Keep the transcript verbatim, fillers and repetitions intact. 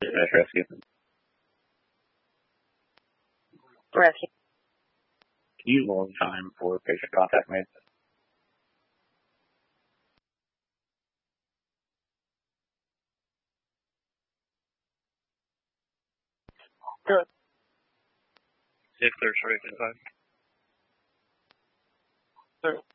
Finish rescue. Rescue. Can you hold time for patient contact made? Good. If there's right inside. Sir.